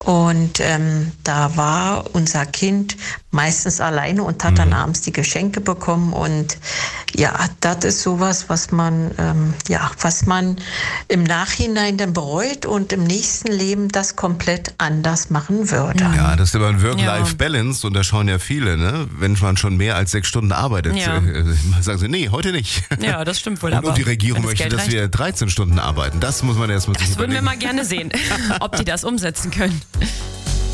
Und da war unser Kind meistens alleine und hat dann abends die Geschenke bekommen. Und ja, das ist sowas, was man im Nachhinein dann bereut und im nächsten Leben das komplett anders machen würde. Ja, das ist immer ein Work-Life-Balance und da schauen ja viele, ne? Wenn man schon mehr als 6 Stunden arbeitet, sagen sie, nee, heute nicht. Ja, das stimmt wohl. Und die Regierung möchte, dass wir 13 Stunden arbeiten. Das muss man erstmal sich Das würden überlegen. wir mal gerne sehen, ob die das umsetzen können.